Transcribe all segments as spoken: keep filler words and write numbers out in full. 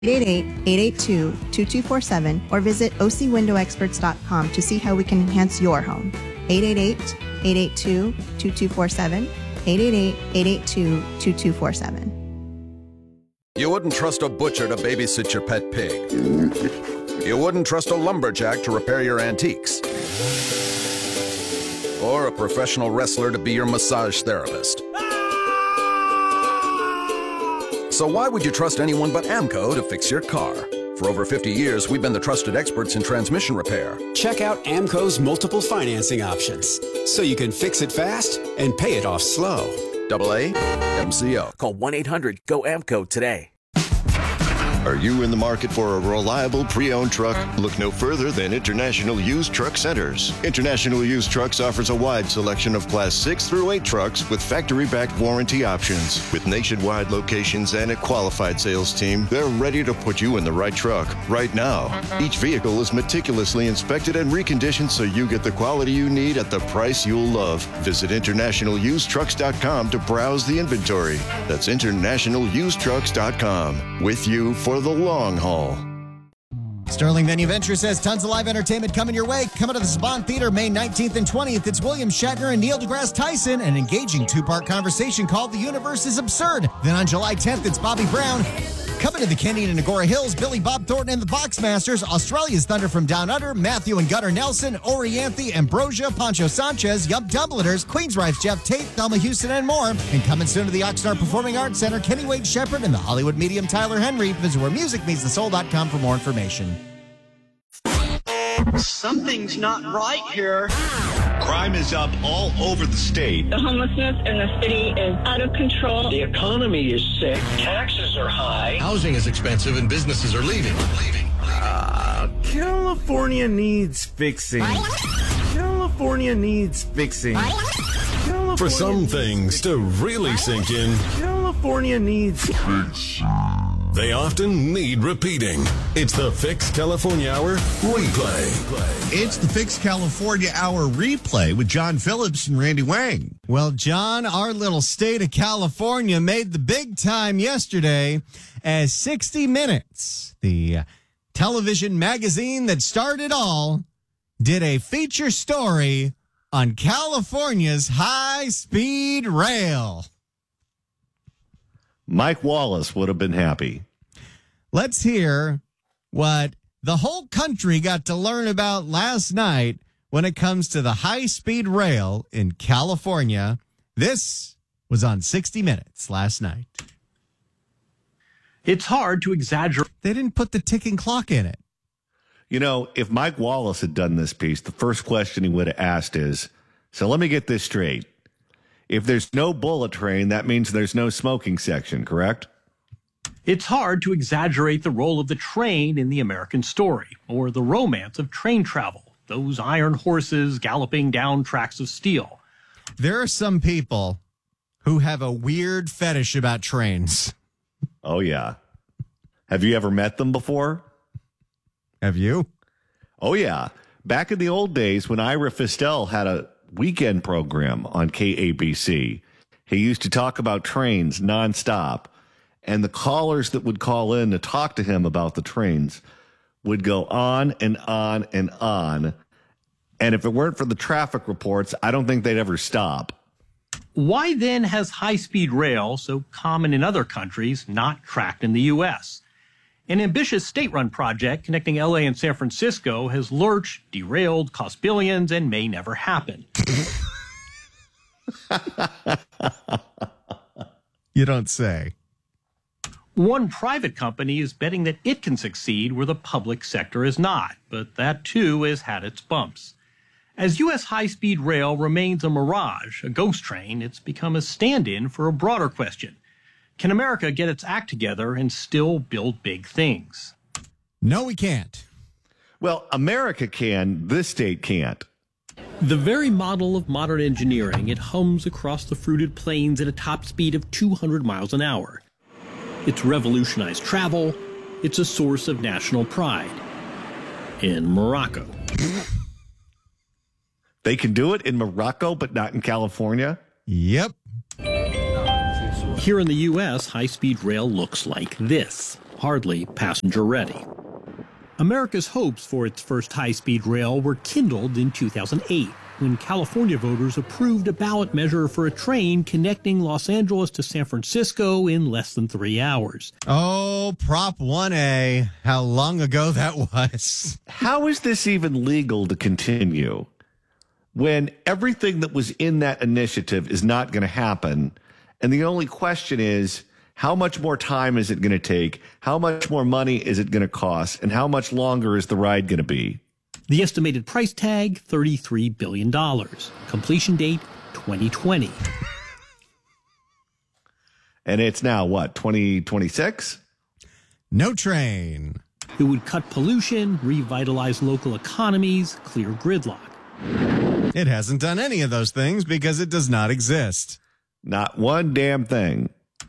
eight eight eight, eight eight two, two two four seven or visit O C window experts dot com to see how we can enhance your home. eight eight eight, eight eight two, two two four seven, eight eight eight, eight eight two, two two four seven. You wouldn't trust a butcher to babysit your pet pig. You wouldn't trust a lumberjack to repair your antiques. Or a professional wrestler to be your massage therapist. So why would you trust anyone but AMCO to fix your car? For over fifty years, we've been the trusted experts in transmission repair. Check out AMCO's multiple financing options, so you can fix it fast and pay it off slow. Double A M C O. Call one eight hundred G O A M C O today. Are you in the market for a reliable pre-owned truck? Look no further than International Used Truck Centers. International Used Trucks offers a wide selection of Class six through eight trucks with factory-backed warranty options. With nationwide locations and a qualified sales team, they're ready to put you in the right truck right now. Each vehicle is meticulously inspected and reconditioned so you get the quality you need at the price you'll love. Visit international used trucks dot com to browse the inventory. That's international used trucks dot com. With you for the long haul. Sterling Venue Ventures says tons of live entertainment coming your way. Coming to the Saban Theater May nineteenth and twentieth. It's William Shatner and Neil deGrasse Tyson, an engaging two-part conversation called The Universe is Absurd. Then on July tenth, it's Bobby Brown. Coming to the Canyon and Agora Hills, Billy Bob Thornton and the Boxmasters, Australia's Thunder from Down Under, Matthew and Gunnar Nelson, Orianthe, Ambrosia, Pancho Sanchez, Yup Dubliners, Queensryche's Jeff Tate, Thelma Houston, and more. And coming soon to the Oxnard Performing Arts Center, Kenny Wade Shepherd and the Hollywood medium Tyler Henry. Visit where music meets the soul dot com for more information. Something's not right here. Crime is up all over the state. The homelessness in the city is out of control. The economy is sick. Taxes are high. Housing is expensive and businesses are leaving. Leaving. Uh, California needs fixing. California needs fixing. California For some things to really sink in, California needs fixing. They often need repeating. It's the Fix California Hour Replay. It's the Fix California Hour Replay with John Phillips and Randy Wang. Well, John, our little state of California made the big time yesterday as sixty minutes, the television magazine that started all, did a feature story on California's high-speed rail. Mike Wallace would have been happy. Let's hear what the whole country got to learn about last night when it comes to the high-speed rail in California. This was on sixty minutes last night. It's hard to exaggerate. They didn't put the ticking clock in it. You know, if Mike Wallace had done this piece, the first question he would have asked is, so let me get this straight. If there's no bullet train, that means there's no smoking section, correct? It's hard to exaggerate the role of the train in the American story, or the romance of train travel, those iron horses galloping down tracks of steel. There are some people who have a weird fetish about trains. Oh, yeah. Have you ever met them before? Have you? Oh, yeah. Back in the old days when Ira Fistel had a weekend program on K A B C, he used to talk about trains nonstop, and the callers that would call in to talk to him about the trains would go on and on and on. And if it weren't for the traffic reports, I don't think they'd ever stop. Why then has high-speed rail, so common in other countries, not tracked in the U S? An ambitious state-run project connecting L A and San Francisco has lurched, derailed, cost billions, and may never happen. You don't say. One private company is betting that it can succeed where the public sector is not, but that too has had its bumps. As U S high-speed rail remains a mirage, a ghost train, it's become a stand-in for a broader question. Can America get its act together and still build big things? No, we can't. Well, America can, this state can't. The very model of modern engineering, it hums across the fruited plains at a top speed of two hundred miles an hour. It's revolutionized travel. It's a source of national pride. In Morocco. They can do it in Morocco, but not in California? Yep. Here in the U S, high-speed rail looks like this. hardly passenger-ready. America's hopes for its first high-speed rail were kindled in two thousand eight, when California voters approved a ballot measure for a train connecting Los Angeles to San Francisco in less than three hours. Oh, Prop one A. How long ago that was. How is this even legal to continue when everything that was in that initiative is not going to happen? And the only question is, how much more time is it going to take? How much more money is it going to cost? And how much longer is the ride going to be? The estimated price tag, thirty-three billion dollars. Completion date, twenty twenty. And it's now, what, twenty twenty-six? No train. It would cut pollution, revitalize local economies, clear gridlock. It hasn't done any of those things because it does not exist. Not one damn thing.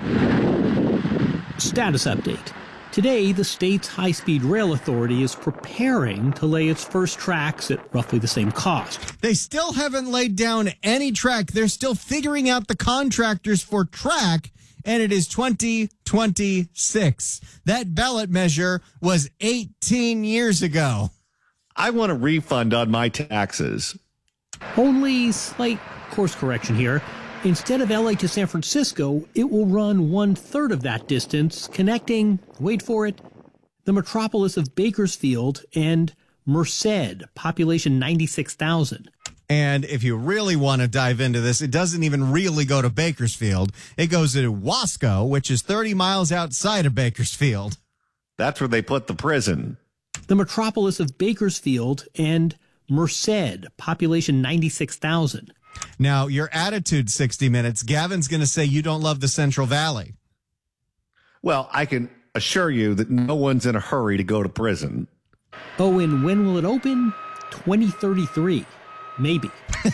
Status update. Today, the state's high-speed rail authority is preparing to lay its first tracks at roughly the same cost. They still haven't laid down any track. They're still figuring out the contractors for track, and it is twenty twenty-six. That ballot measure was eighteen years ago. I want a refund on my taxes. Only slight course correction here. Instead of L A to San Francisco, it will run one-third of that distance, connecting, wait for it, the metropolis of Bakersfield and Merced, population ninety-six thousand. And if you really want to dive into this, it doesn't even really go to Bakersfield. It goes to Wasco, which is thirty miles outside of Bakersfield. That's where they put the prison. The metropolis of Bakersfield and Merced, population ninety-six thousand. Now, your attitude, sixty minutes, Gavin's going to say you don't love the Central Valley. Well, I can assure you that no one's in a hurry to go to prison. Oh, and when will it open? twenty thirty-three. Maybe.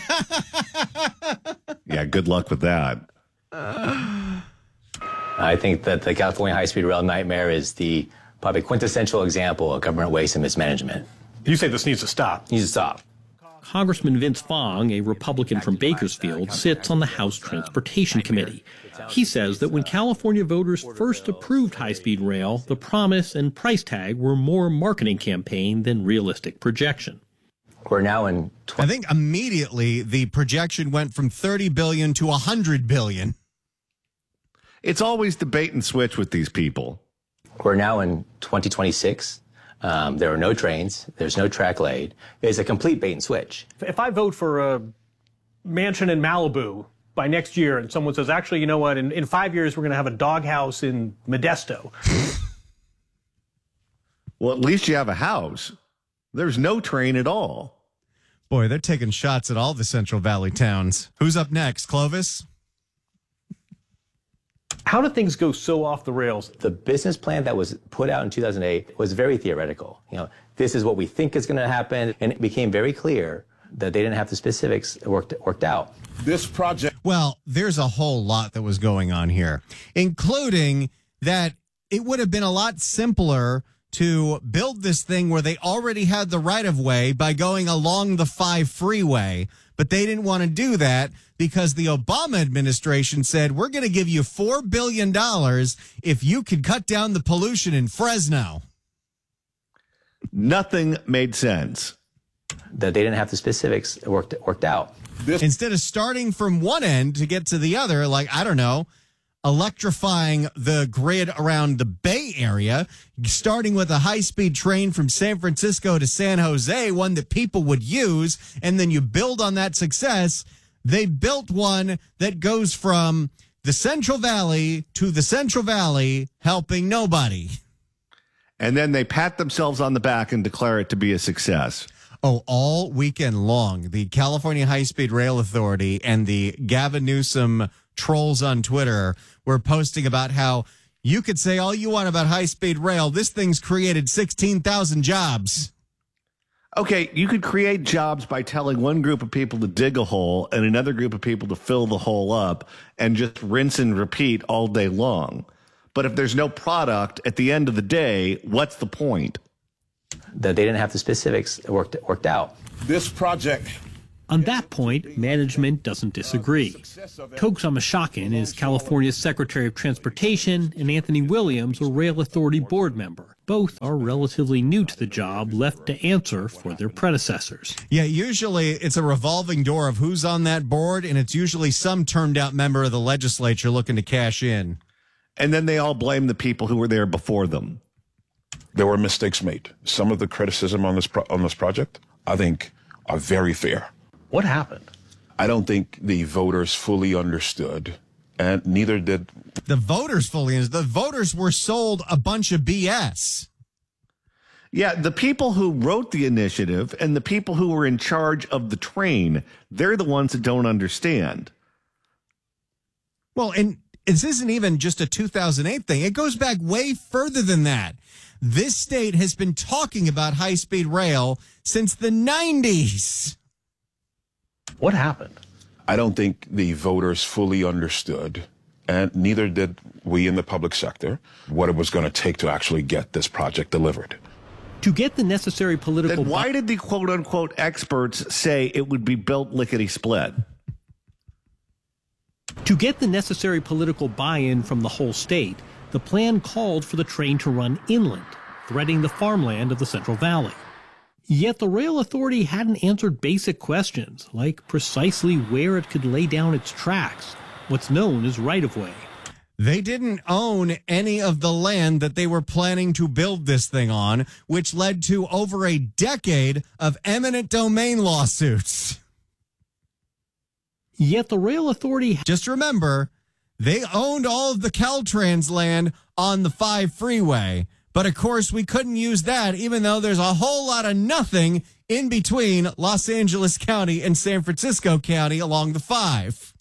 Yeah, good luck with that. I think that the California high-speed rail nightmare is the probably quintessential example of government waste and mismanagement. You say this needs to stop. Needs to stop. Congressman Vince Fong, a Republican from Bakersfield, sits on the House Transportation Committee. He says that when California voters first approved high-speed rail, the promise and price tag were more marketing campaign than realistic projection. We're now in... I think immediately the projection went from thirty billion dollars to one hundred billion dollars. It's always the bait and switch with these people. We're now in twenty twenty-six. Um, there are no trains. There's no track laid. It's a complete bait and switch. If I vote for a mansion in Malibu by next year and someone says, actually, you know what, in, in five years we're going to have a doghouse in Modesto. Well, at least you have a house. There's no train at all. Boy, they're taking shots at all the Central Valley towns. Who's up next, Clovis? How do things go so off the rails? The business plan that was put out in two thousand eight was very theoretical. You know, this is what we think is going to happen, and it became very clear that they didn't have the specifics worked worked out. This project. Well, there's a whole lot that was going on here, including that it would have been a lot simpler to build this thing where they already had the right of way by going along the five freeway. But they didn't want to do that because the Obama administration said, we're going to give you four billion dollars if you could cut down the pollution in Fresno. Nothing made sense. That they didn't have the specifics worked worked out. This- Instead of starting from one end to get to the other, like, I don't know, electrifying the grid around the Bay Area, starting with a high-speed train from San Francisco to San Jose, one that people would use, and then you build on that success. They built one that goes from the Central Valley to the Central Valley, helping nobody. And then they pat themselves on the back and declare it to be a success. Oh, all weekend long, the California High-Speed Rail Authority and the Gavin Newsom trolls on Twitter were posting about how you could say all you want about high-speed rail. This thing's created sixteen thousand jobs. Okay, you could create jobs by telling one group of people to dig a hole and another group of people to fill the hole up and just rinse and repeat all day long. But if there's no product at the end of the day, what's the point? That they didn't have the specifics worked worked out. This project On that point, management doesn't disagree. Tokes Amashakin is California's Secretary of Transportation, and Anthony Williams, a Rail Authority board member. Both are relatively new to the job, left to answer for their predecessors. Yeah, usually it's a revolving door of who's on that board, and it's usually some turned-out member of the legislature looking to cash in. And then they all blame the people who were there before them. There were mistakes made. Some of the criticism on this pro- on this project, I think, are very fair. What happened? I don't think the voters fully understood, and neither did... The voters fully understood. The voters were sold a bunch of B S. Yeah, the people who wrote the initiative and the people who were in charge of the train, they're the ones that don't understand. Well, and this isn't even just a two thousand eight thing. It goes back way further than that. This state has been talking about high-speed rail since the nineties. What happened? I don't think the voters fully understood, and neither did we in the public sector, what it was going to take to actually get this project delivered. To get the necessary political... Then why did the quote-unquote experts say it would be built lickety-split? To get the necessary political buy-in from the whole state, the plan called for the train to run inland, threading the farmland of the Central Valley. Yet the Rail Authority hadn't answered basic questions, like precisely where it could lay down its tracks, what's known as right-of-way. They didn't own any of the land that they were planning to build this thing on, which led to over a decade of eminent domain lawsuits. Yet the Rail Authority... Just remember, they owned all of the Caltrans land on the five freeway. But, of course, we couldn't use that, even though there's a whole lot of nothing in between Los Angeles County and San Francisco County along the five.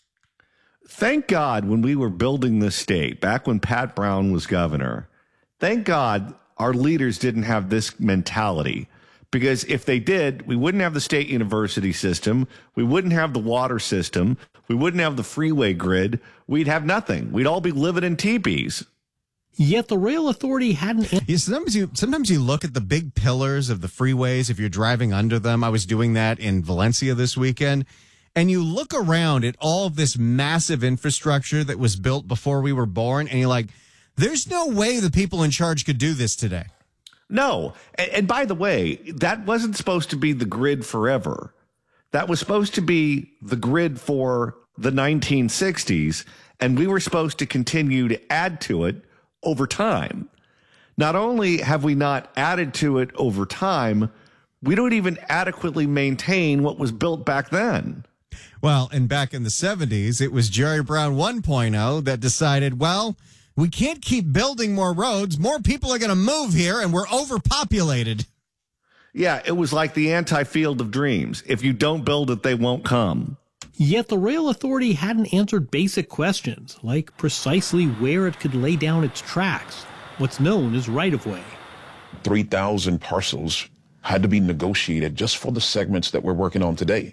Thank God when we were building this state, back when Pat Brown was governor, thank God our leaders didn't have this mentality. Because if they did, we wouldn't have the state university system, we wouldn't have the water system, we wouldn't have the freeway grid, we'd have nothing. We'd all be living in teepees. Yet the Rail Authority hadn't... Yeah, sometimes, you, sometimes you look at the big pillars of the freeways if you're driving under them. I was doing that in Valencia this weekend. And you look around at all of this massive infrastructure that was built before we were born, and you're like, there's no way the people in charge could do this today. No. And, and by the way, that wasn't supposed to be the grid forever. That was supposed to be the grid for the nineteen sixties, and we were supposed to continue to add to it over time. Not only have we not added to it over time, we don't even adequately maintain what was built back then. Well, and back in the seventies, it was Jerry Brown one point oh that decided, well, we can't keep building more roads. More people are going to move here, and we're overpopulated. Yeah, it was like the anti-Field of Dreams. If you don't build it, they won't come. Yet the Rail Authority hadn't answered basic questions, like precisely where it could lay down its tracks, what's known as right-of-way. three thousand parcels had to be negotiated just for the segments that we're working on today.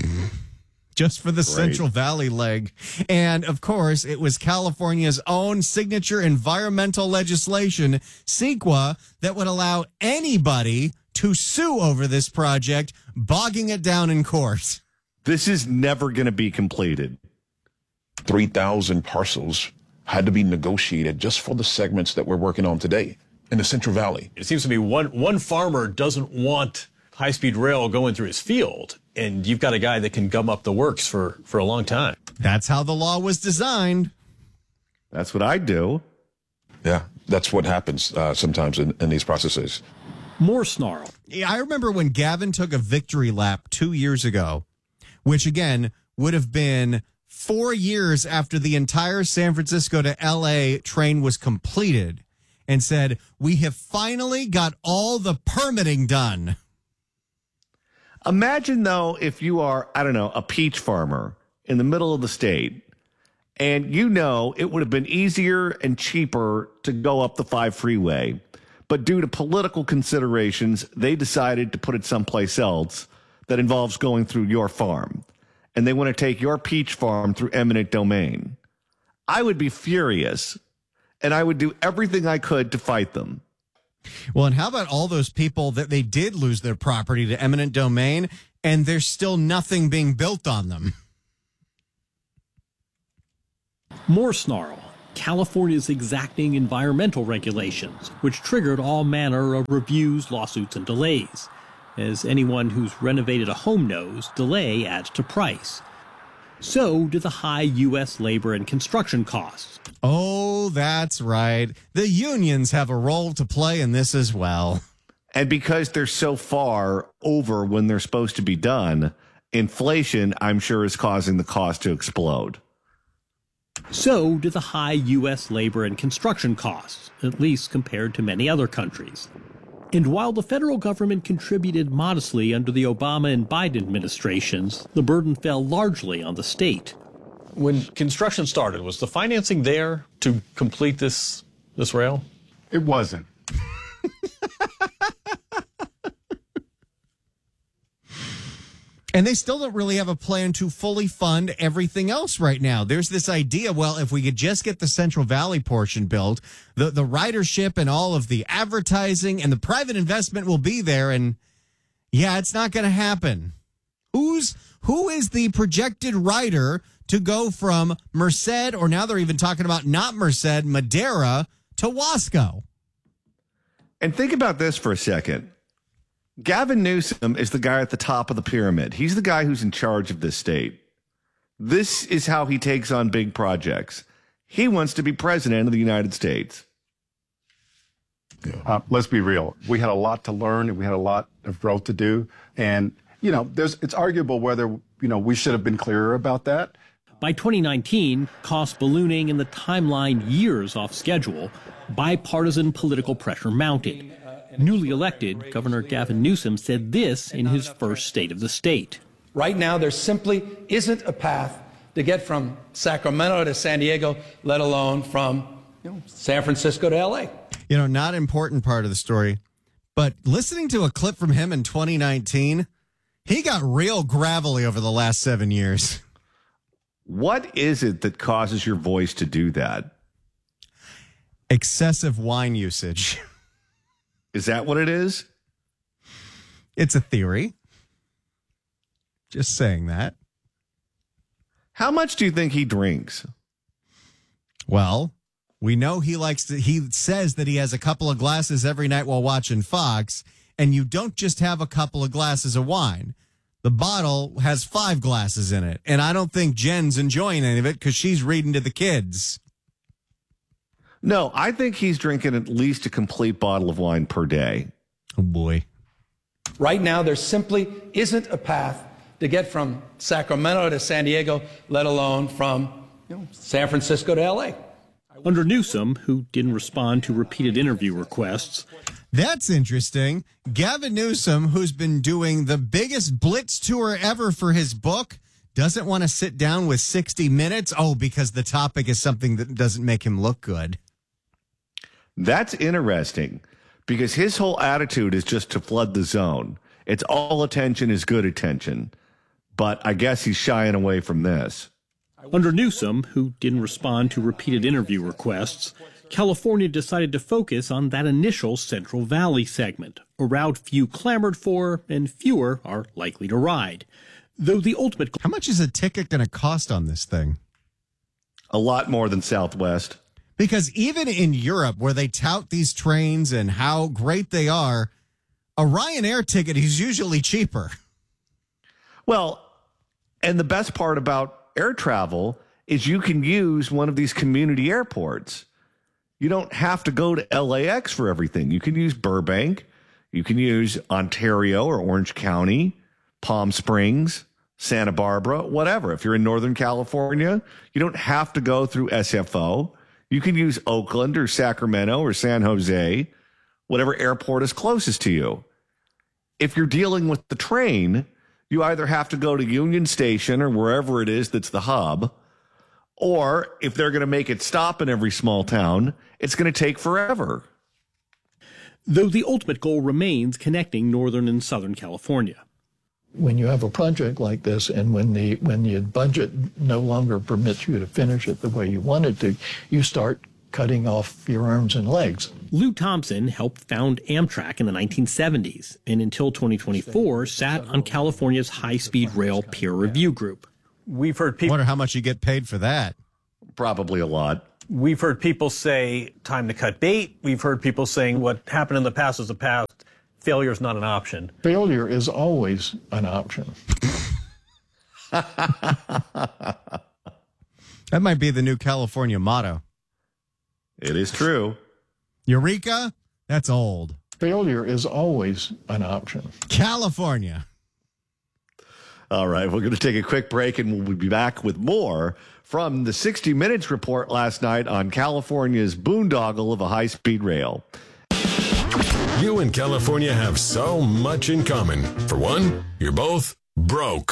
Just for the Right. Central Valley leg. And, of course, it was California's own signature environmental legislation, CEQA, that would allow anybody to sue over this project, bogging it down in court. This is never going to be completed. three thousand parcels had to be negotiated just for the segments that we're working on today in the Central Valley. It seems to me one one farmer doesn't want high-speed rail going through his field, and you've got a guy that can gum up the works for, for a long time. That's how the law was designed. That's what I do. Yeah, that's what happens uh, sometimes in, in these processes. More snarl. Yeah, I remember when Gavin took a victory lap two years ago, which, again, would have been four years after the entire San Francisco to L A train was completed, and said, we have finally got all the permitting done. Imagine, though, if you are, I don't know, a peach farmer in the middle of the state, and you know it would have been easier and cheaper to go up the five freeway, but due to political considerations, they decided to put it someplace else that involves going through your farm, and they want to take your peach farm through eminent domain. I would be furious, and I would do everything I could to fight them. Well, and how about all those people that they did lose their property to eminent domain, and there's still nothing being built on them. More snarl. California's exacting environmental regulations, which triggered all manner of reviews, lawsuits, and delays. As anyone who's renovated a home knows, delay adds to price. So do the high U S labor and construction costs. Oh, that's right. The unions have a role to play in this as well. And because they're so far over when they're supposed to be done, inflation, I'm sure, is causing the cost to explode. So do the high U S labor and construction costs, at least compared to many other countries. And while the federal government contributed modestly under the Obama and Biden administrations, the burden fell largely on the state. When construction started, was the financing there to complete this this rail? It wasn't. And they still don't really have a plan to fully fund everything else right now. There's this idea, well, if we could just get the Central Valley portion built, the, the ridership and all of the advertising and the private investment will be there. And yeah, it's not going to happen. Who's who is the projected rider to go from Merced, or now they're even talking about not Merced, Madera, to Wasco? And think about this for a second. Gavin Newsom is the guy at the top of the pyramid. He's the guy who's in charge of this state. This is how he takes on big projects. He wants to be president of the United States. Uh, let's be real. We had a lot to learn, and we had a lot of growth to do. And, you know, there's it's arguable whether, you know, we should have been clearer about that. By twenty nineteen, costs ballooning and the timeline years off schedule, bipartisan political pressure mounted. Newly elected, Governor Gavin Newsom said this in his first State of the State. Right now, there simply isn't a path to get from Sacramento to San Diego, let alone from you know, San Francisco to L A. You know, not important part of the story, but listening to a clip from him in twenty nineteen, he got real gravelly over the last seven years. What is it that causes your voice to do that? Excessive wine usage. Is that what it is? It's a theory. Just saying that. How much do you think he drinks? Well, we know he likes to, he says that he has a couple of glasses every night while watching Fox, and you don't just have a couple of glasses of wine. The bottle has five glasses in it, and I don't think Jen's enjoying any of it because she's reading to the kids. No, I think he's drinking at least a complete bottle of wine per day. Oh, boy. Right now, there simply isn't a path to get from Sacramento to San Diego, let alone from you know, San Francisco to L A. Under Newsom, who didn't respond to repeated interview requests. That's interesting. Gavin Newsom, who's been doing the biggest blitz tour ever for his book, doesn't want to sit down with sixty minutes. Oh, because the topic is something that doesn't make him look good. That's interesting because his whole attitude is just to flood the zone. It's all attention is good attention. But I guess he's shying away from this. Under Newsom, who didn't respond to repeated interview requests, California decided to focus on that initial Central Valley segment, a route few clamored for and fewer are likely to ride. Though the ultimate... How much is a ticket going to cost on this thing? A lot more than Southwest. Because even in Europe, where they tout these trains and how great they are, a Ryanair ticket is usually cheaper. Well, and the best part about air travel is you can use one of these community airports. You don't have to go to L A X for everything. You can use Burbank. You can use Ontario or Orange County, Palm Springs, Santa Barbara, whatever. If you're in Northern California, you don't have to go through S F O. You can use Oakland or Sacramento or San Jose, whatever airport is closest to you. If you're dealing with the train, you either have to go to Union Station or wherever it is that's the hub, or if they're going to make it stop in every small town, it's going to take forever. Though the ultimate goal remains connecting Northern and Southern California. When you have a project like this and when the when your budget no longer permits you to finish it the way you wanted to, you start cutting off your arms and legs. Lou Thompson helped found Amtrak in the nineteen seventies, and until twenty twenty-four sat on California's high-speed rail peer review group. We've heard people... Wonder how much you get paid for that. Probably a lot. We've heard people say, time to cut bait. We've heard people saying what happened in the past is the past. Failure is not an option. Failure is always an option. That might be the new California motto. It is true. Eureka? That's old. Failure is always an option. California. All right, we're going to take a quick break, and we'll be back with more from the sixty minutes report last night on California's boondoggle of a high-speed rail. You and California have so much in common. For one, you're both broke.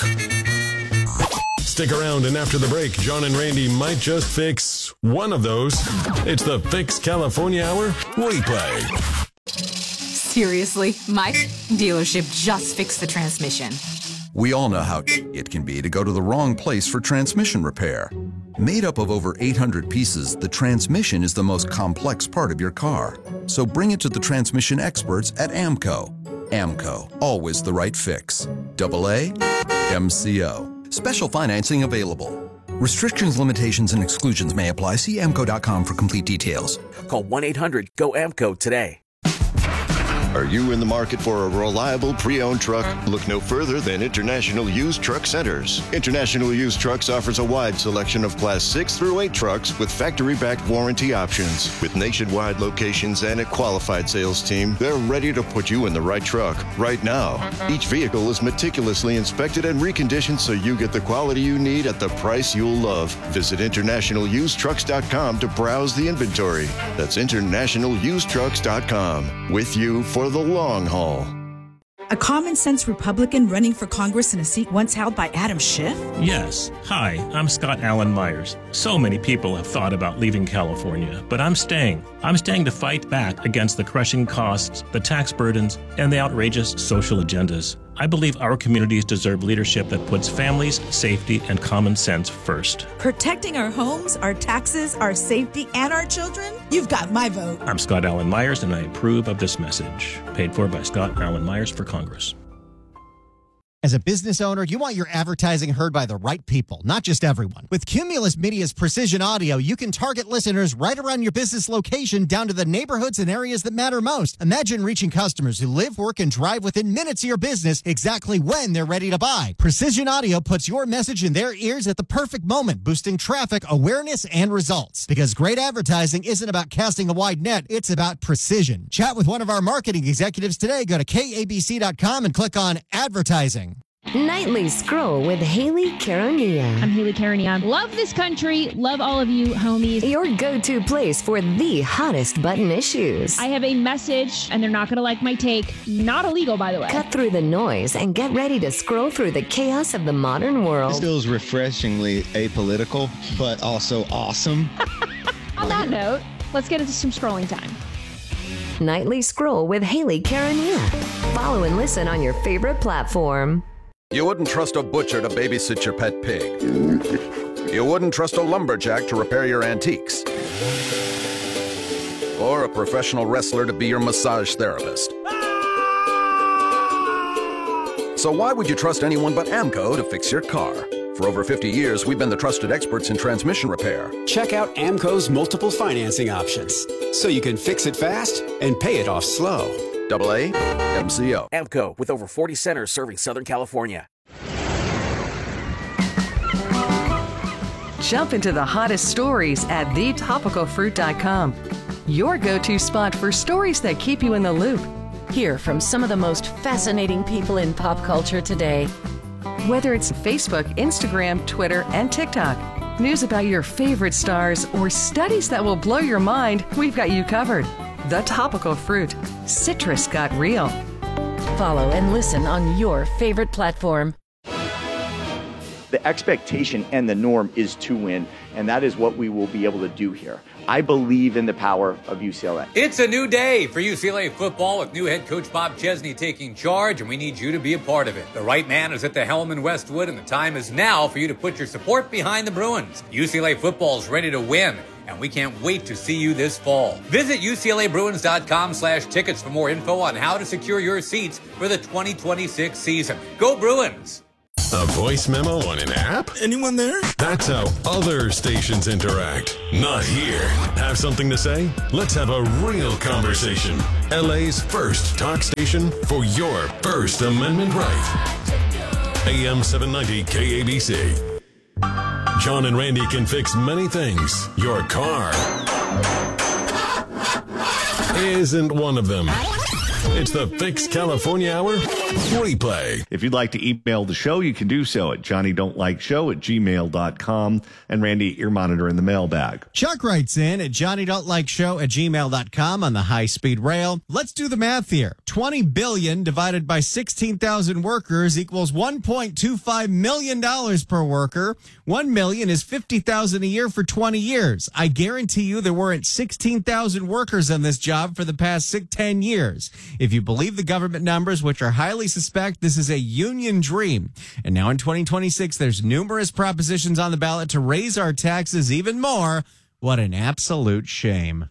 Stick around, and after the break, John and Randy might just fix one of those. It's the Fix California Hour replay. Seriously, my dealership just fixed the transmission. We all know how it can be to go to the wrong place for transmission repair. Made up of over eight hundred pieces, the transmission is the most complex part of your car. So bring it to the transmission experts at AMCO. AMCO, always the right fix. Double A, M C O. Special financing available. Restrictions, limitations, and exclusions may apply. See A M C O dot com for complete details. Call one eight hundred G O A M C O today. Are you in the market for a reliable pre-owned truck? Look no further than International Used Truck Centers. International Used Trucks offers a wide selection of Class six through eight trucks with factory-backed warranty options. With nationwide locations and a qualified sales team, they're ready to put you in the right truck right now. Each vehicle is meticulously inspected and reconditioned so you get the quality you need at the price you'll love. Visit international used trucks dot com to browse the inventory. That's international used trucks dot com. With you for the long haul. A common sense Republican running for Congress in a seat once held by Adam Schiff? Yes. Hi, I'm Scott Allen Myers. So many people have thought about leaving California, but I'm staying. I'm staying to fight back against the crushing costs, the tax burdens, and the outrageous social agendas. I believe our communities deserve leadership that puts families, safety, and common sense first. Protecting our homes, our taxes, our safety, and our children? You've got my vote. I'm Scott Allen Myers, and I approve of this message. Paid for by Scott Allen Myers for Congress. As a business owner, you want your advertising heard by the right people, not just everyone. With Cumulus Media's Precision Audio, you can target listeners right around your business location down to the neighborhoods and areas that matter most. Imagine reaching customers who live, work, and drive within minutes of your business exactly when they're ready to buy. Precision Audio puts your message in their ears at the perfect moment, boosting traffic, awareness, and results. Because great advertising isn't about casting a wide net, it's about precision. Chat with one of our marketing executives today. Go to K A B C dot com and click on Advertising. Nightly Scroll with Haley Caronia. I'm Haley Caronia. Love this country. Love all of you, homies. Your go-to place for the hottest button issues. I have a message, and they're not going to like my take. Not illegal, by the way. Cut through the noise and get ready to scroll through the chaos of the modern world. This feels refreshingly apolitical, but also awesome. On that note, let's get into some scrolling time. Nightly Scroll with Haley Caronia. Follow and listen on your favorite platform. You wouldn't trust a butcher to babysit your pet pig. You wouldn't trust a lumberjack to repair your antiques. Or a professional wrestler to be your massage therapist. So why would you trust anyone but AMCO to fix your car? For over fifty years, we've been the trusted experts in transmission repair. Check out AMCO's multiple financing options, so you can fix it fast and pay it off slow. Double A, M C O. AMCO, with over forty centers serving Southern California. Jump into the hottest stories at the topical fruit dot com. Your go-to spot for stories that keep you in the loop. Hear from some of the most fascinating people in pop culture today. Whether it's Facebook, Instagram, Twitter, and TikTok, news about your favorite stars, or studies that will blow your mind, we've got you covered. The Topical Fruit. Citrus got real. Follow and listen on your favorite platform. The The expectation and the norm is to win, and that is what we will be able to do here. I believe in the power of U C L A. It's a new day for U C L A football with new head coach Bob Chesney taking charge, and we need you to be a part of it. The right man is at the helm in Westwood, and the time is now for you to put your support behind the Bruins. U C L A football is ready to win, and we can't wait to see you this fall. Visit U C L A Bruins dot com slash tickets for more info on how to secure your seats for the twenty twenty-six season. Go Bruins! A voice memo on an app? Anyone there? That's how other stations interact. Not here. Have something to say? Let's have a real conversation. L A's first talk station for your First Amendment right. A M seven ninety K A B C. John and Randy can fix many things. Your car isn't one of them. It's the Fix California Hour replay. If you'd like to email the show, you can do so at johnny don't like show at gmail dot com. And Randy, your monitor in the mailbag. Chuck writes in at johnny don't like show at gmail dot com on the high-speed rail. Let's do the math here. twenty billion divided by sixteen thousand workers equals one point two five million dollars per worker. one million is fifty thousand a year for twenty years. I guarantee you there weren't sixteen thousand workers on this job for the past six, ten years. If you believe the government numbers, which are highly suspect, this is a union dream. And now in twenty twenty-six, there's numerous propositions on the ballot to raise our taxes even more. What an absolute shame.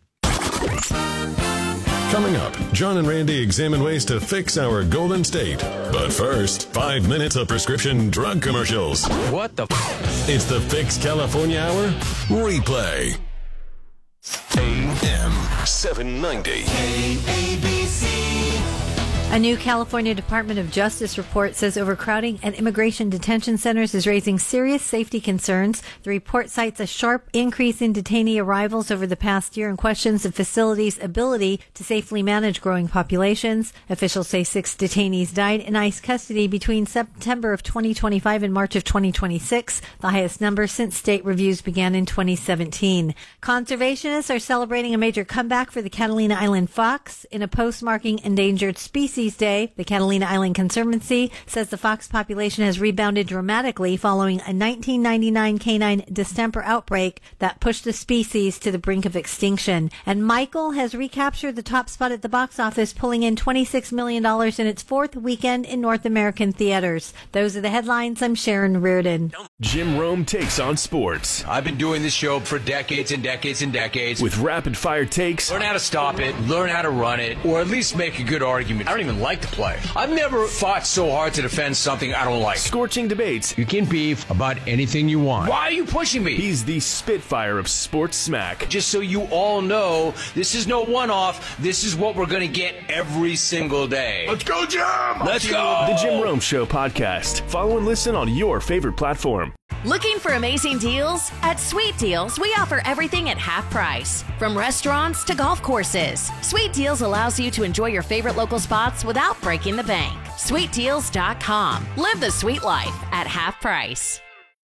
Coming up, John and Randy examine ways to fix our Golden State. But first, five minutes of prescription drug commercials. What the f- It's the Fix California Hour replay. A M seven ninety. K A B C. A new California Department of Justice report says overcrowding at immigration detention centers is raising serious safety concerns. The report cites a sharp increase in detainee arrivals over the past year and questions the facility's ability to safely manage growing populations. Officials say six detainees died in ICE custody between September of twenty twenty-five and March of twenty twenty-six, the highest number since state reviews began in twenty seventeen. Conservationists are celebrating a major comeback for the Catalina Island fox. In a post marking Endangered Species Day, the Catalina Island Conservancy says the fox population has rebounded dramatically following a nineteen ninety-nine canine distemper outbreak that pushed the species to the brink of extinction. And Michael has recaptured the top spot at the box office, pulling in twenty-six million dollars in its fourth weekend in North American theaters. Those are the headlines. I'm Sharon Reardon. Jim Rome takes on sports. I've been doing this show for decades and decades and decades. With rapid-fire takes. Learn how to stop it, learn how to run it, or at least make a good argument. I don't even like to play. I've never fought so hard to defend something I don't like. Scorching debates. You can beef about anything you want. Why are you pushing me? He's the Spitfire of sports smack. Just so you all know, this is no one-off. This is what we're going to get every single day. Let's go, Jim! Let's go! The Jim Rome Show podcast. Follow and listen on your favorite platform. Looking for amazing deals? At Sweet Deals, we offer everything at half price. From restaurants to golf courses. Sweet Deals allows you to enjoy your favorite local spots without breaking the bank. sweet deals dot com. Live the sweet life at half price.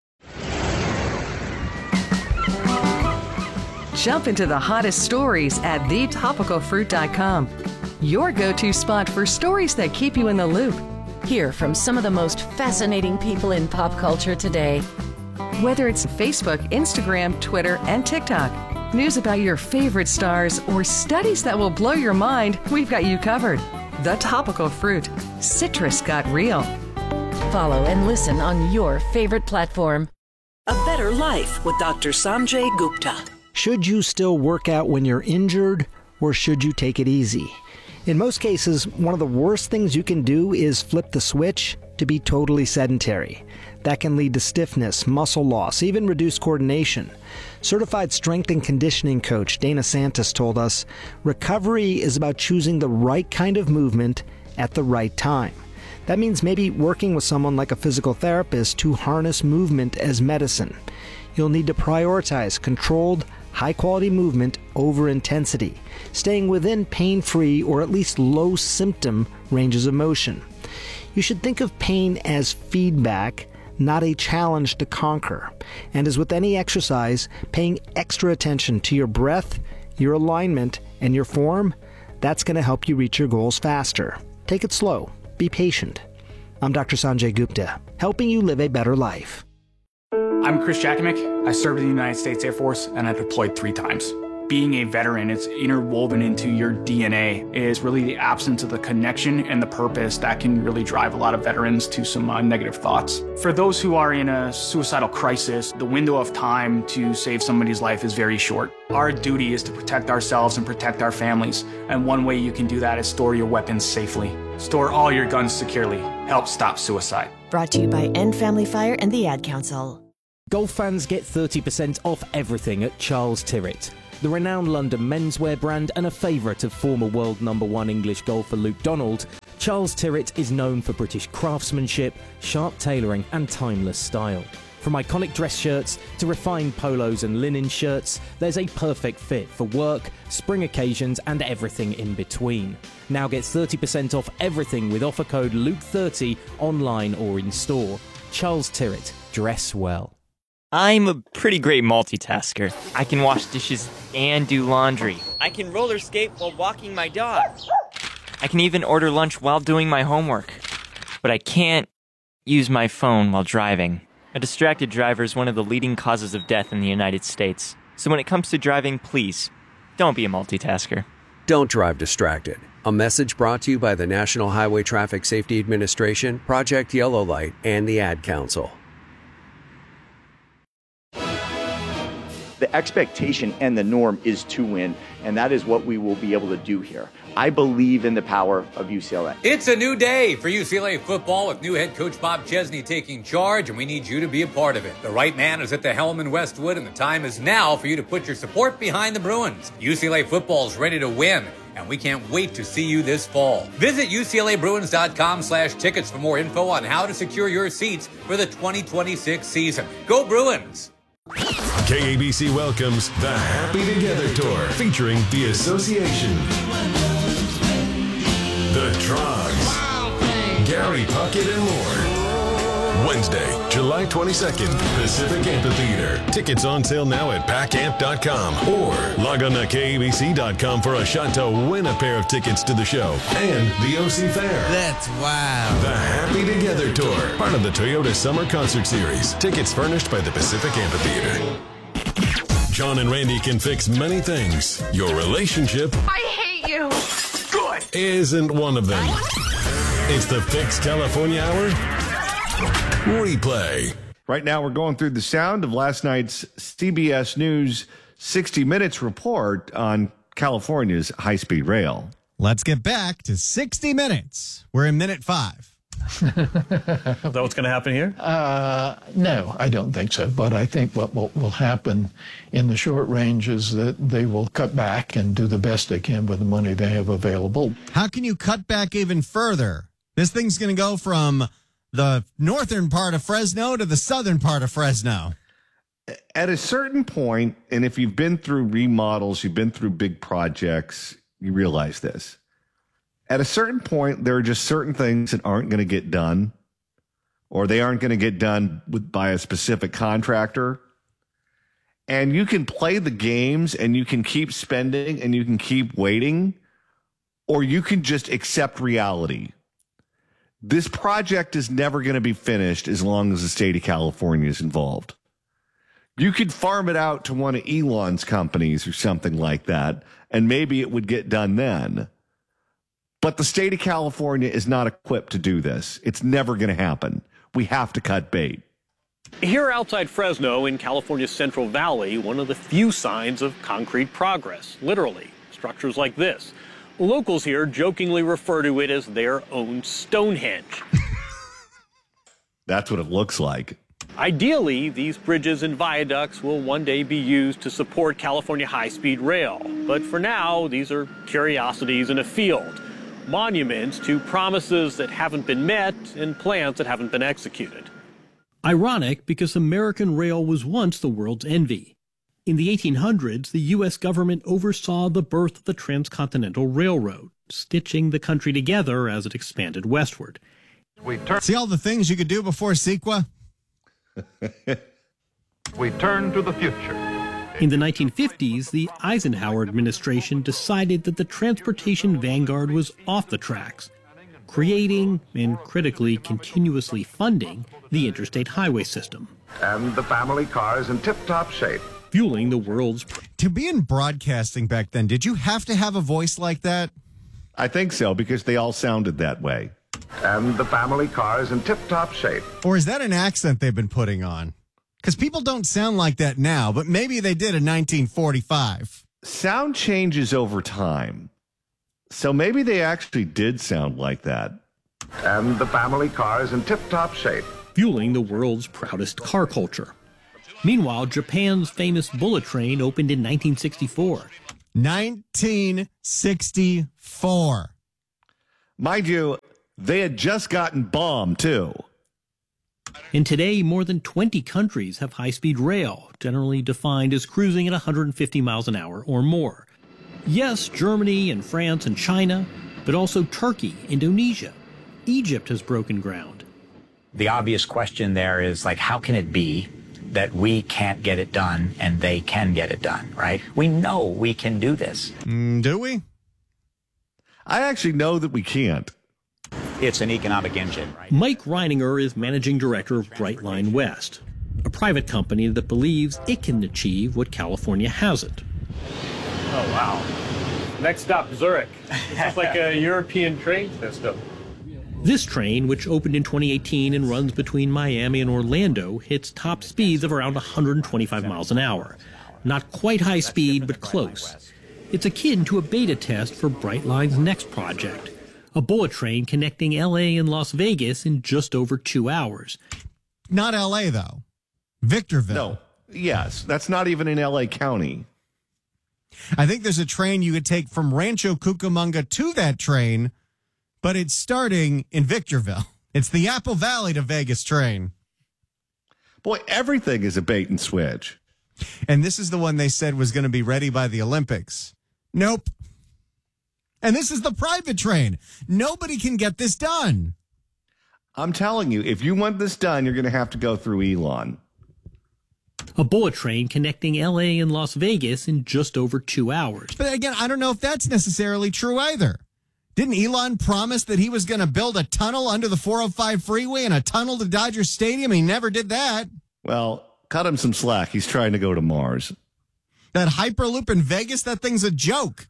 Jump into the hottest stories at the topical fruit dot com. Your go-to spot for stories that keep you in the loop. Hear from some of the most fascinating people in pop culture today. Whether it's Facebook, Instagram, Twitter, and TikTok, news about your favorite stars, or studies that will blow your mind, we've got you covered. The Topical Fruit. Citrus got real. Follow and listen on your favorite platform. A Better Life with Doctor Sanjay Gupta. Should you still work out when you're injured, or should you take it easy? In most cases, one of the worst things you can do is flip the switch to be totally sedentary. That can lead to stiffness, muscle loss, even reduced coordination. Certified strength and conditioning coach Dana Santos told us, recovery is about choosing the right kind of movement at the right time. That means maybe working with someone like a physical therapist to harness movement as medicine. You'll need to prioritize controlled, high-quality movement over intensity, staying within pain-free or at least low-symptom ranges of motion. You should think of pain as feedback, not a challenge to conquer. And as with any exercise, paying extra attention to your breath, your alignment, and your form, that's going to help you reach your goals faster. Take it slow. Be patient. I'm Doctor Sanjay Gupta, helping you live a better life. I'm Chris Jakimick. I served in the United States Air Force and I deployed three times. Being a veteran, it's interwoven into your D N A. It is really the absence of the connection and the purpose that can really drive a lot of veterans to some uh, negative thoughts. For those who are in a suicidal crisis, the window of time to save somebody's life is very short. Our duty is to protect ourselves and protect our families, and one way you can do that is store your weapons safely. Store all your guns securely. Help stop suicide. Brought to you by End Family Fire and the Ad Council. Golf fans get thirty percent off everything at Charles Tyrwhitt. The renowned London menswear brand and a favourite of former world number one English golfer Luke Donald, Charles Tyrwhitt is known for British craftsmanship, sharp tailoring and timeless style. From iconic dress shirts to refined polos and linen shirts, there's a perfect fit for work, spring occasions and everything in between. Now get thirty percent off everything with offer code Luke thirty online or in store. Charles Tyrwhitt, dress well. I'm a pretty great multitasker. I can wash dishes and do laundry. I can roller skate while walking my dog. I can even order lunch while doing my homework. But I can't use my phone while driving. A distracted driver is one of the leading causes of death in the United States. So when it comes to driving, please, don't be a multitasker. Don't drive distracted. A message brought to you by the National Highway Traffic Safety Administration, Project Yellow Light, and the Ad Council. The expectation and the norm is to win, and that is what we will be able to do here. I believe in the power of U C L A. It's a new day for U C L A football with new head coach Bob Chesney taking charge, and we need you to be a part of it. The right man is at the helm in Westwood, and the time is now for you to put your support behind the Bruins. U C L A football is ready to win, and we can't wait to see you this fall. Visit U C L A Bruins dot com slash tickets for more info on how to secure your seats for the twenty twenty-six season. Go Bruins! K A B C welcomes the Happy Together Tour, featuring the Association, the Trogs, Gary Puckett, and more. Wednesday, July twenty-second, Pacific Amphitheater. Tickets on sale now at pack amp dot com or log on to K A B C dot com for a shot to win a pair of tickets to the show and the O C Fair. That's wow. The Happy Together Tour, part of the Toyota Summer Concert Series. Tickets furnished by the Pacific Amphitheater. John and Randy can fix many things. Your relationship I hate you. Good. Isn't one of them. It's the Fix California Hour replay. Right now, we're going through the sound of last night's C B S News sixty minutes report on California's high-speed rail. Let's get back to sixty minutes. We're in minute five. Is that what's going to happen here? Uh, no, I don't think so. But I think what will, will happen in the short range is that they will cut back and do the best they can with the money they have available. How can you cut back even further? This thing's going to go from the northern part of Fresno to the southern part of Fresno. At a certain point, and if you've been through remodels, you've been through big projects, you realize this. At a certain point, there are just certain things that aren't going to get done, or they aren't going to get done with, by a specific contractor. And you can play the games and you can keep spending and you can keep waiting, or you can just accept reality. This project is never going to be finished as long as the state of California is involved. You could farm it out to one of Elon's companies or something like that, and maybe it would get done then. But the state of California is not equipped to do this. It's never going to happen. We have to cut bait. Here outside Fresno in California's Central Valley, one of the few signs of concrete progress, literally, structures like this. Locals here jokingly refer to it as their own Stonehenge. That's what it looks like. Ideally, these bridges and viaducts will one day be used to support California high-speed rail. But for now, these are curiosities in a field. Monuments to promises that haven't been met and plans that haven't been executed. Ironic, because American rail was once the world's envy. In the eighteen hundreds, the U S government oversaw the birth of the Transcontinental Railroad, stitching the country together as it expanded westward. We turn- See all the things you could do before CEQA? We turn to the future. In the nineteen fifties, the Eisenhower administration decided that the transportation vanguard was off the tracks, creating and critically continuously funding the interstate highway system. And the family car is in tip-top shape. Fueling the world's... To be in broadcasting back then, did you have to have a voice like that? I think so, because they all sounded that way. And the family car is in tip-top shape. Or is that an accent they've been putting on? Because people don't sound like that now, but maybe they did in nineteen forty-five. Sound changes over time. So maybe they actually did sound like that. And the family car is in tip-top shape. Fueling the world's proudest car culture. Meanwhile, Japan's famous bullet train opened in nineteen sixty-four. nineteen sixty-four. Mind you, they had just gotten bombed, too. And today, more than twenty countries have high-speed rail, generally defined as cruising at one hundred fifty miles an hour or more. Yes, Germany and France and China, but also Turkey, Indonesia. Egypt has broken ground. The obvious question there is, like, how can it be that we can't get it done and they can get it done, right? We know we can do this. Mm, do we? I actually know that we can't. It's an economic engine, right? Mike Reininger is managing director of Brightline West, a private company that believes it can achieve what California hasn't. Oh, wow. Next stop, Zurich. It's like a European train system. This train, which opened in twenty eighteen and runs between Miami and Orlando, hits top speeds of around one hundred twenty-five miles an hour. Not quite high speed, but close. It's akin to a beta test for Brightline's next project, a bullet train connecting L A and Las Vegas in just over two hours. Not L A, though. Victorville. No. Yes, that's not even in L A County. I think there's a train you could take from Rancho Cucamonga to that train, but it's starting in Victorville. It's the Apple Valley to Vegas train. Boy, everything is a bait and switch. And this is the one they said was going to be ready by the Olympics. Nope. And this is the private train. Nobody can get this done. I'm telling you, if you want this done, you're going to have to go through Elon. A bullet train connecting L A and Las Vegas in just over two hours. But again, I don't know if that's necessarily true either. Didn't Elon promise that he was going to build a tunnel under the four oh five freeway and a tunnel to Dodger Stadium? He never did that. Well, cut him some slack. He's trying to go to Mars. That Hyperloop in Vegas, that thing's a joke.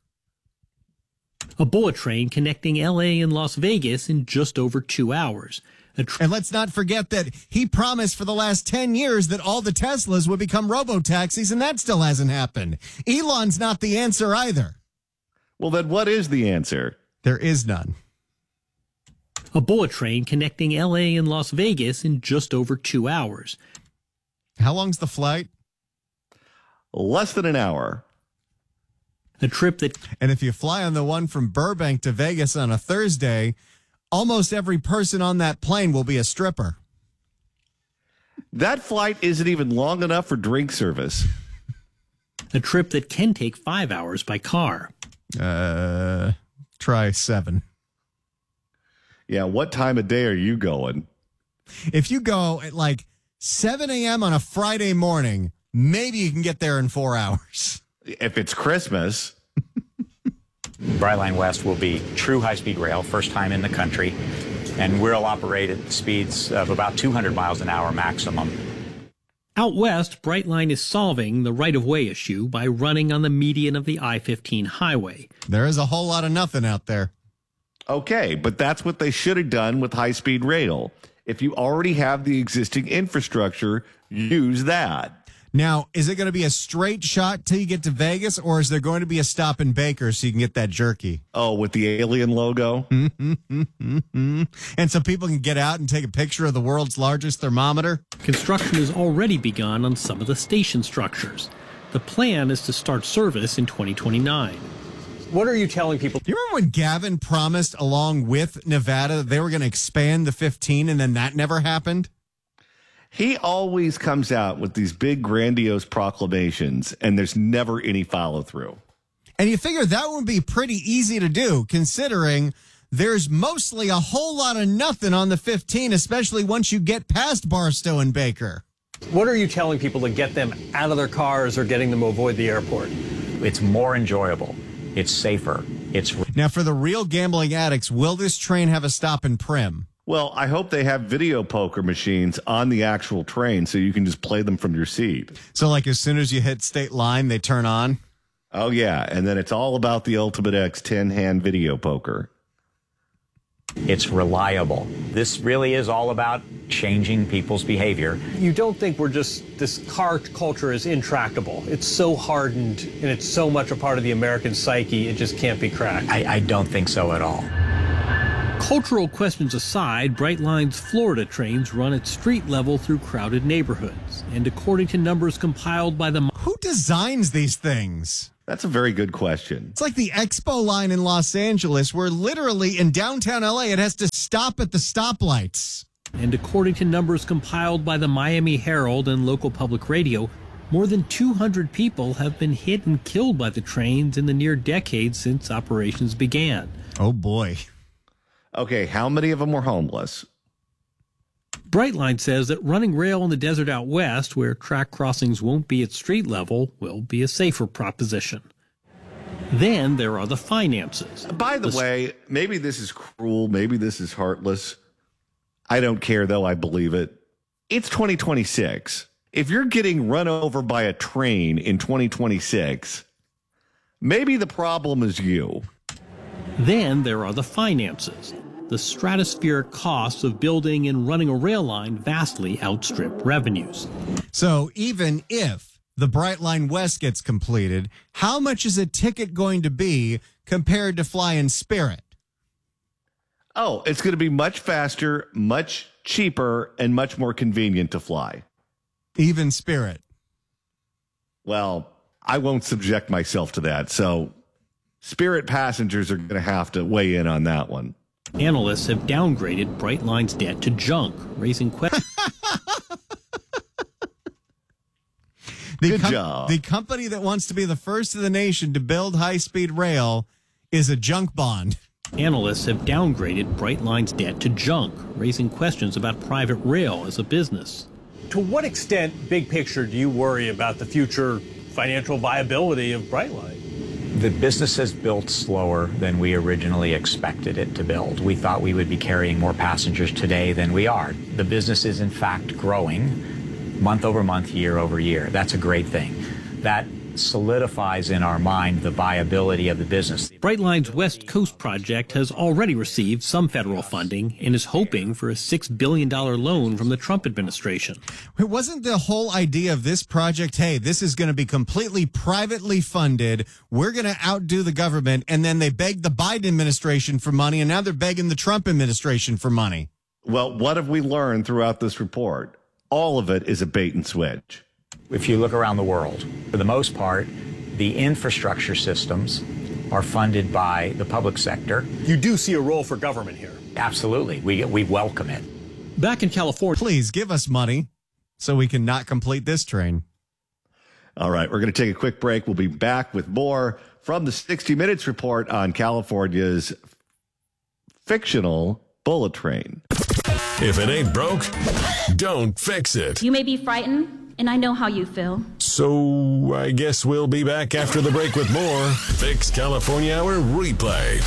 A bullet train connecting L A and Las Vegas in just over two hours. Tr- and let's not forget that he promised for the last ten years that all the Teslas would become robo-taxis, and that still hasn't happened. Elon's not the answer either. Well, then what is the answer? There is none. A bullet train connecting L A and Las Vegas in just over two hours. How long's the flight? Less than an hour. A trip that... And if you fly on the one from Burbank to Vegas on a Thursday, almost every person on that plane will be a stripper. That flight isn't even long enough for drink service. A trip that can take five hours by car. Uh, try seven. Yeah, what time of day are you going? If you go at like seven a.m. on a Friday morning, maybe you can get there in four hours. If it's Christmas. Brightline West will be true high-speed rail, first time in the country, and we'll operate at speeds of about two hundred miles an hour maximum. Out west, Brightline is solving the right-of-way issue by running on the median of the I fifteen highway. There is a whole lot of nothing out there. Okay, but that's what they should have done with high-speed rail. If you already have the existing infrastructure, use that. Now, is it going to be a straight shot till you get to Vegas, or is there going to be a stop in Baker so you can get that jerky? Oh, with the alien logo? And so people can get out and take a picture of the world's largest thermometer? Construction has already begun on some of the station structures. The plan is to start service in twenty twenty-nine. What are you telling people? Do you remember when Gavin promised, along with Nevada, that they were going to expand the fifteen, and then that never happened? He always comes out with these big, grandiose proclamations, and there's never any follow-through. And you figure that would be pretty easy to do, considering there's mostly a whole lot of nothing on the fifteen, especially once you get past Barstow and Baker. What are you telling people to get them out of their cars or getting them to avoid the airport? It's more enjoyable. It's safer. It's Now, for the real gambling addicts, will this train have a stop in Prim? Well, I hope they have video poker machines on the actual train so you can just play them from your seat. So, like, as soon as you hit state line, they turn on? Oh, yeah. And then it's all about the Ultimate X ten-hand video poker. It's reliable. This really is all about changing people's behavior. You don't think we're just, this car culture is intractable. It's so hardened and it's so much a part of the American psyche, it just can't be cracked. I, I don't think so at all. Cultural questions aside, Brightline's Florida trains run at street level through crowded neighborhoods. And according to numbers compiled by the... Who designs these things? That's a very good question. It's like the Expo line in Los Angeles, where literally in downtown L A, it has to stop at the stoplights. And according to numbers compiled by the Miami Herald and local public radio, more than two hundred people have been hit and killed by the trains in the near decade since operations began. Oh, boy. Okay, how many of them were homeless? Brightline says that running rail in the desert out west, where track crossings won't be at street level, will be a safer proposition. Then there are the finances. By the, the way, maybe this is cruel, maybe this is heartless. I don't care, though. I believe it. It's twenty twenty-six. If you're getting run over by a train in twenty twenty-six, maybe the problem is you. Then there are the finances. The stratospheric costs of building and running a rail line vastly outstrip revenues. So even if the Brightline West gets completed, how much is a ticket going to be compared to flying Spirit? Oh, it's going to be much faster, much cheaper, and much more convenient to fly. Even Spirit. Well, I won't subject myself to that, so Spirit passengers are going to have to weigh in on that one. Analysts have downgraded Brightline's debt to junk, raising questions. Good com- job. The company that wants to be the first in the nation to build high-speed rail is a junk bond. Analysts have downgraded Brightline's debt to junk, raising questions about private rail as a business. To what extent, big picture, do you worry about the future financial viability of Brightline? The business has built slower than we originally expected it to build. We thought we would be carrying more passengers today than we are. The business is, in fact, growing month over month, year over year. That's a great thing. That solidifies in our mind the viability of the business. Brightline's West Coast project has already received some federal funding and is hoping for a six billion dollars loan from the Trump administration. It wasn't the whole idea of this project, hey, this is going to be completely privately funded, we're going to outdo the government, and then they begged the Biden administration for money, and now they're begging the Trump administration for money. Well, what have we learned throughout this report? All of it is a bait and switch. If you look around the world, for the most part, the infrastructure systems are funded by the public sector. You do see a role for government here. Absolutely. We, we welcome it. Back in California. Please give us money so we can not complete this train. All right, we're going to take a quick break. We'll be back with more from the sixty minutes report on California's fictional bullet train. If it ain't broke, don't fix it. You may be frightened, and I know how you feel. So I guess we'll be back after the break with more Fix California Hour replay.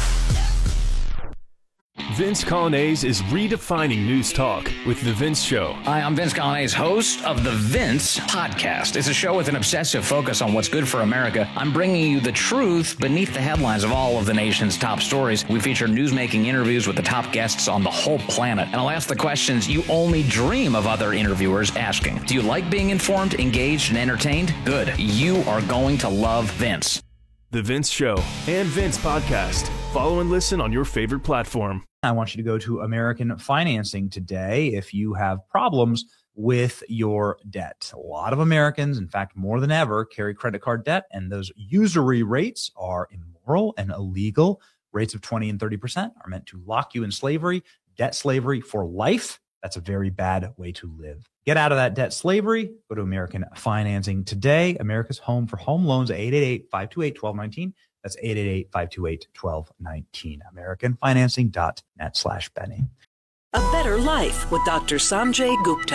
Vince Colonnese is redefining news talk with The Vince Show. Hi, I'm Vince Colonnese, host of The Vince Podcast. It's a show with an obsessive focus on what's good for America. I'm bringing you the truth beneath the headlines of all of the nation's top stories. We feature newsmaking interviews with the top guests on the whole planet. And I'll ask the questions you only dream of other interviewers asking. Do you like being informed, engaged, and entertained? Good. You are going to love Vince. The Vince Show and Vince Podcast. Follow and listen on your favorite platform. I want you to go to American Financing today if you have problems with your debt. A lot of Americans, in fact, more than ever, carry credit card debt, and those usury rates are immoral and illegal. Rates of twenty and thirty percent are meant to lock you in slavery, debt slavery for life. That's a very bad way to live. Get out of that debt slavery. Go to American Financing today. America's home for home loans, eight eight eight, five two eight, one two one nine. That's eight eight eight, five two eight, one two one nine. American Financing dot net slash Benny. A better life with Doctor Sanjay Gupta.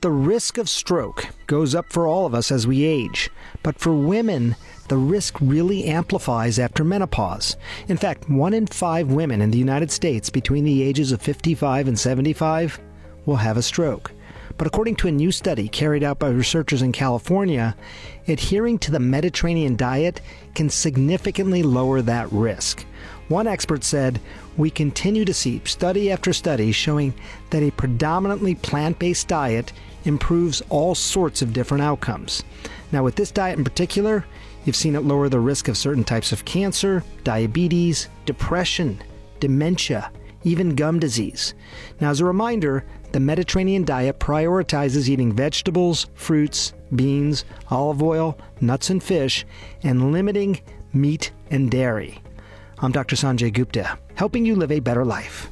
The risk of stroke goes up for all of us as we age, but for women, the risk really amplifies after menopause. In fact, one in five women in the United States between the ages of fifty-five and seventy-five will have a stroke. But according to a new study carried out by researchers in California, adhering to the Mediterranean diet can significantly lower that risk. One expert said, "We continue to see study after study showing that a predominantly plant-based diet improves all sorts of different outcomes." Now, with this diet in particular, you've seen it lower the risk of certain types of cancer, diabetes, depression, dementia, even gum disease. Now, as a reminder, the Mediterranean diet prioritizes eating vegetables, fruits, beans, olive oil, nuts and fish, and limiting meat and dairy. I'm Doctor Sanjay Gupta, helping you live a better life.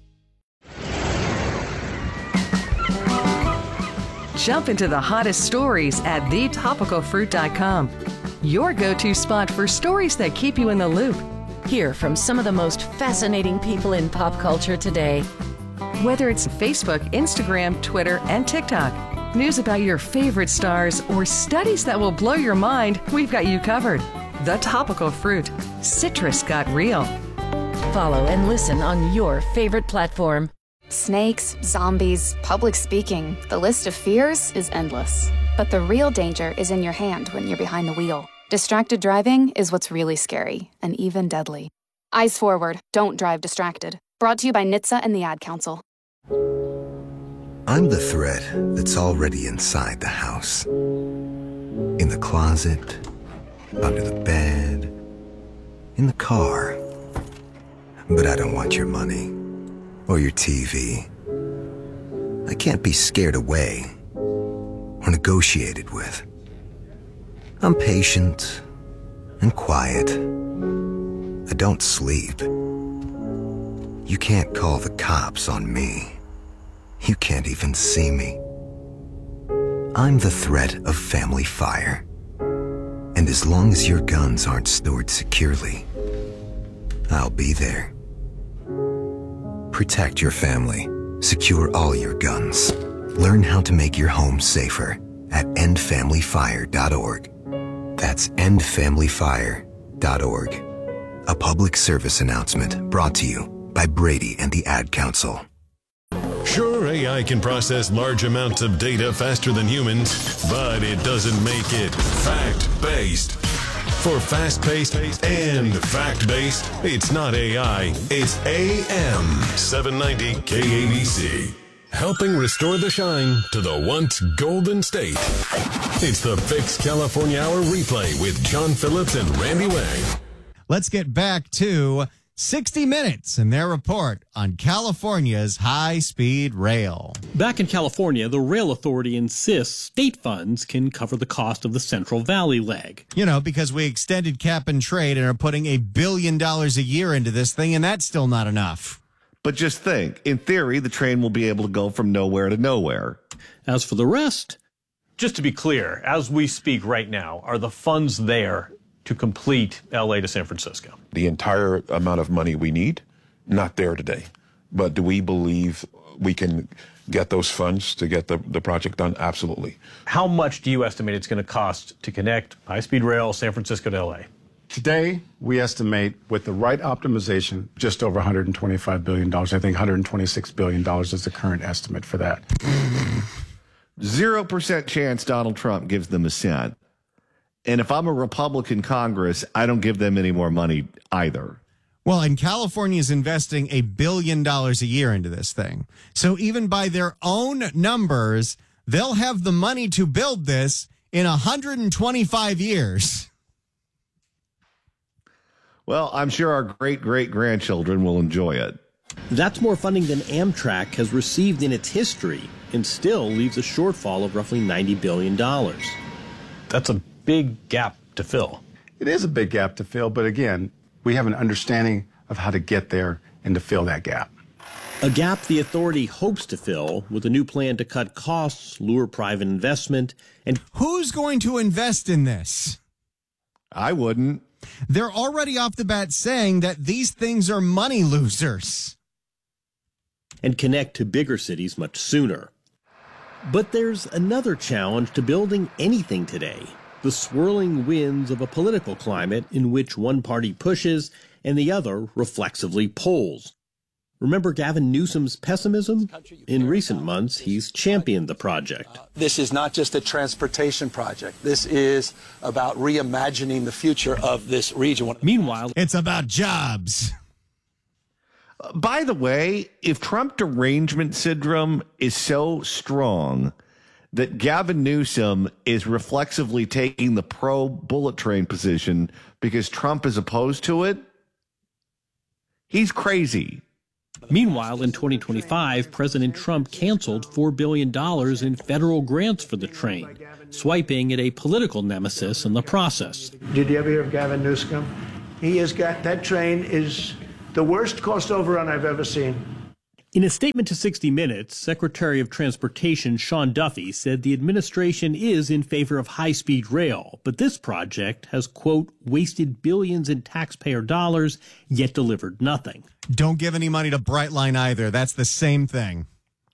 Jump into the hottest stories at the topical fruit dot com. Your go-to spot for stories that keep you in the loop. Hear from some of the most fascinating people in pop culture today. Whether it's Facebook, Instagram, Twitter, and TikTok, news about your favorite stars, or studies that will blow your mind, we've got you covered. The Topical Fruit. Citrus got real. Follow and listen on your favorite platform. Snakes, zombies, public speaking. The list of fears is endless. But the real danger is in your hand when you're behind the wheel. Distracted driving is what's really scary and even deadly. Eyes forward. Don't drive distracted. Brought to you by N H T S A and the Ad Council. I'm the threat that's already inside the house. In the closet, under the bed, in the car. But I don't want your money or your T V. I can't be scared away or negotiated with. I'm patient and quiet. I don't sleep. You can't call the cops on me. You can't even see me. I'm the threat of family fire. And as long as your guns aren't stored securely, I'll be there. Protect your family. Secure all your guns. Learn how to make your home safer at end family fire dot org. That's end family fire dot org. A public service announcement brought to you by Brady and the Ad Council. Sure, A I can process large amounts of data faster than humans, but it doesn't make it fact-based. For fast-paced and fact-based, it's not A I, it's A M seven ninety K A B C. Helping restore the shine to the once golden state. It's the Fix California Hour replay with John Phillips and Randy Wang. Let's get back to sixty minutes and their report on California's high-speed rail. Back in California, the Rail Authority insists state funds can cover the cost of the Central Valley leg. You know, because we extended cap and trade and are putting a billion dollars a year into this thing, and that's still not enough. But just think, in theory, the train will be able to go from nowhere to nowhere. As for the rest... Just to be clear, as we speak right now, are the funds there to complete L A to San Francisco? The entire amount of money we need, not there today. But do we believe we can get those funds to get the, the project done? Absolutely. How much do you estimate it's going to cost to connect high-speed rail San Francisco to L A? Today, we estimate with the right optimization, just over one hundred twenty-five billion dollars. I think one hundred twenty-six billion dollars is the current estimate for that. Zero percent chance Donald Trump gives them a cent. And if I'm a Republican Congress, I don't give them any more money either. Well, and California is investing a billion dollars a year into this thing. So even by their own numbers, they'll have the money to build this in one hundred twenty-five years. Well, I'm sure our great-great-grandchildren will enjoy it. That's more funding than Amtrak has received in its history and still leaves a shortfall of roughly ninety billion dollars. That's a big gap to fill. It is a big gap to fill, but again, we have an understanding of how to get there and to fill that gap. A gap the authority hopes to fill with a new plan to cut costs, lure private investment, and... Who's going to invest in this? I wouldn't. They're already off the bat saying that these things are money losers. And connect to bigger cities much sooner. But there's another challenge to building anything today: the swirling winds of a political climate in which one party pushes and the other reflexively pulls. Remember Gavin Newsom's pessimism? In recent months, he's championed the project. Uh, this is not just a transportation project. This is about reimagining the future of this region. Meanwhile, it's about jobs. Uh, by the way, if Trump derangement syndrome is so strong that Gavin Newsom is reflexively taking the pro-bullet train position because Trump is opposed to it, he's crazy. Meanwhile, in twenty twenty-five, President Trump canceled four billion dollars in federal grants for the train, swiping at a political nemesis in the process. Did you ever hear of Gavin Newsom? He has got, that train is the worst cost overrun I've ever seen. In a statement to sixty minutes, Secretary of Transportation Sean Duffy said the administration is in favor of high-speed rail, but this project has, quote, wasted billions in taxpayer dollars, yet delivered nothing. Don't give any money to Brightline either. That's the same thing.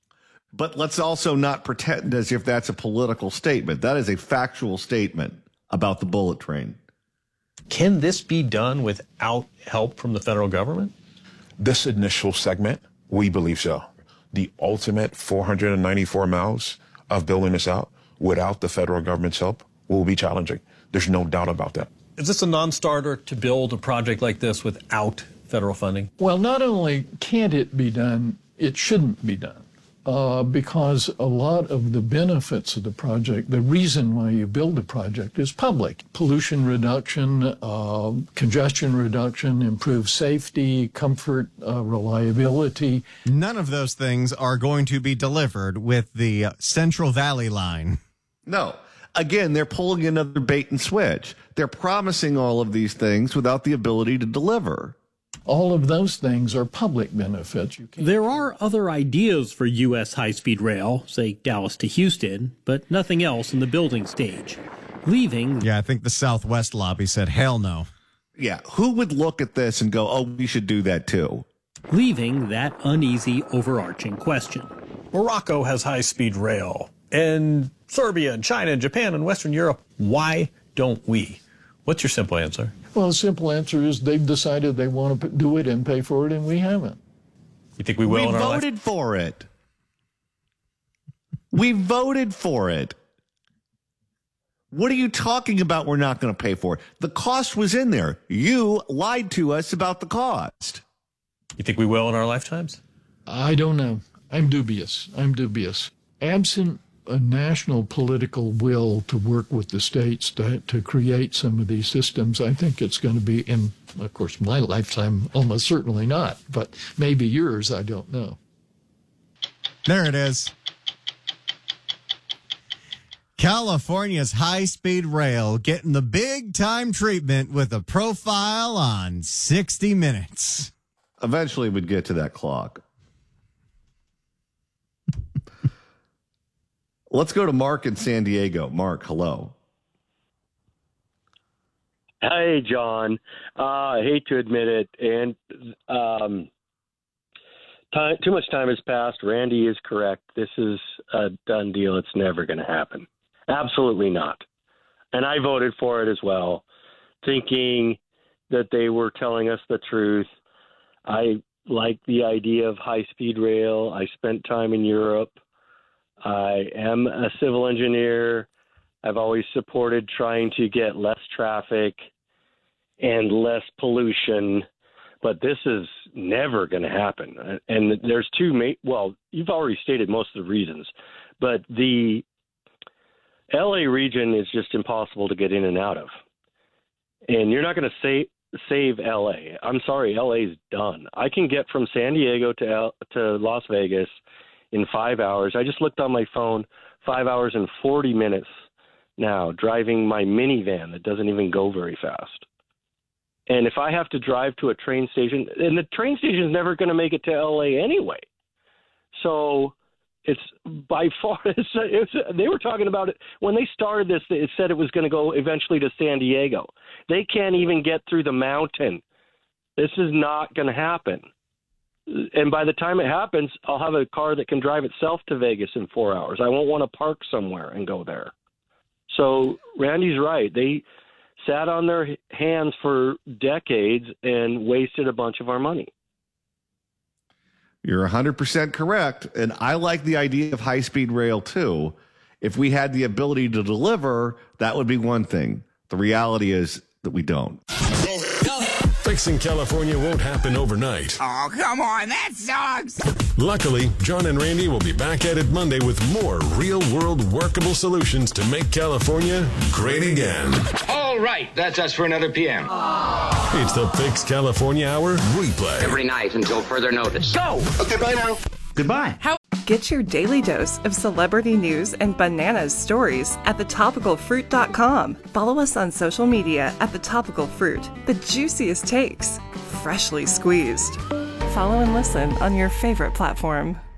But let's also not pretend as if that's a political statement. That is a factual statement about the bullet train. Can this be done without help from the federal government? This initial segment, we believe so. The ultimate four hundred ninety-four miles of building this out without the federal government's help will be challenging. There's no doubt about that. Is this a non-starter to build a project like this without federal funding? Well, not only can't it be done, it shouldn't be done. Uh, because a lot of the benefits of the project, the reason why you build a project is public. Pollution reduction, uh, congestion reduction, improved safety, comfort, uh, reliability. None of those things are going to be delivered with the Central Valley line. No. Again, they're pulling another bait and switch. They're promising all of these things without the ability to deliver. All of those things are public benefits. You there are other ideas for U S high-speed rail, say Dallas to Houston, but nothing else in the building stage. Leaving... Yeah, I think the Southwest lobby said, hell no. Yeah, who would look at this and go, oh, we should do that too? Leaving that uneasy, overarching question. Morocco has high-speed rail, and Serbia and China and Japan and Western Europe. Why don't we? What's your simple answer? Well, the simple answer is they've decided they want to do it and pay for it, and we haven't. You think we will? We in our voted life? for it. We voted for it. What are you talking about? We're not going to pay for it. The cost was in there. You lied to us about the cost. You think we will in our lifetimes? I don't know. I'm dubious. I'm dubious. Absent a national political will to work with the states to, to create some of these systems, I think it's going to be, in, of course, my lifetime, almost certainly not, but maybe yours, I don't know. There it is. California's high-speed rail getting the big-time treatment with a profile on sixty minutes. Eventually we'd get to that clock. Let's go to Mark in San Diego. Mark, hello. Hey, John. Uh, I hate to admit it, and um, time, too much time has passed. Randy is correct. This is a done deal. It's never going to happen. Absolutely not. And I voted for it as well, thinking that they were telling us the truth. I like the idea of high-speed rail. I spent time in Europe. I am a civil engineer. I've always supported trying to get less traffic and less pollution, but this is never going to happen. And there's two ma- well, you've already stated most of the reasons, but the L A region is just impossible to get in and out of. And you're not going to save save L A. I'm sorry, L A's done. I can get from San Diego to L- to Las Vegas in five hours. I just looked on my phone, five hours and forty minutes now, driving my minivan that doesn't even go very fast. And if I have to drive to a train station, and the train station is never going to make it to L A anyway. So it's by far, it's, it's, they were talking about it, when they started this, it said it was going to go eventually to San Diego. They can't even get through the mountain. This is not going to happen. And by the time it happens, I'll have a car that can drive itself to Vegas in four hours. I won't want to park somewhere and go there. So Randy's right. They sat on their hands for decades and wasted a bunch of our money. You're one hundred percent correct. And I like the idea of high-speed rail, too. If we had the ability to deliver, that would be one thing. The reality is that we don't. Fixing California won't happen overnight. Oh, come on, that sucks. Luckily, John and Randy will be back at it Monday with more real-world workable solutions to make California great again. All right, that's us for another P M. It's the Fix California Hour replay. Every night until further notice. Go! Okay, bye now. Goodbye. How- Get your daily dose of celebrity news and bananas stories at the topical fruit dot com. Follow us on social media at The Topical Fruit. The juiciest takes, freshly squeezed. Follow and listen on your favorite platform.